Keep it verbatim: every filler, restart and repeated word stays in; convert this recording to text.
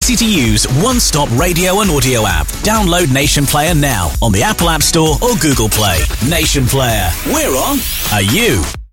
easy-to-use, one-stop radio and audio app. Download Nation Player now on the Apple App Store or Google Play. Nation Player. We're on. Are you?